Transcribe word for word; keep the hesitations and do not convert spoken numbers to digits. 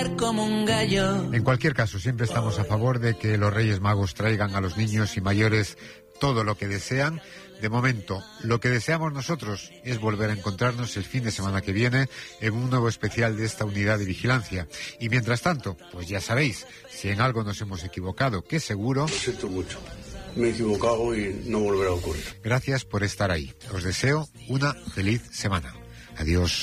cantar como un gallo. En cualquier caso, siempre estamos a favor de que los Reyes Magos traigan a los niños y mayores todo lo que desean. De momento, lo que deseamos nosotros es volver a encontrarnos el fin de semana que viene en un nuevo especial de esta unidad de vigilancia. Y mientras tanto, pues ya sabéis, si en algo nos hemos equivocado, que seguro... Lo siento mucho. Me he equivocado y no volverá a ocurrir. Gracias por estar ahí. Os deseo una feliz semana. Adiós.